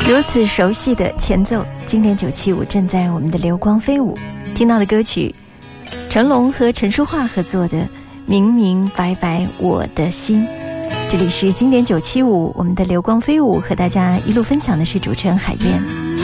如此熟悉的前奏，经典975正在我们的流光飞舞。听到的歌曲，成龙和陈淑桦合作的《明明白白我的心》。这里是经典975，我们的流光飞舞，和大家一路分享的是主持人海燕。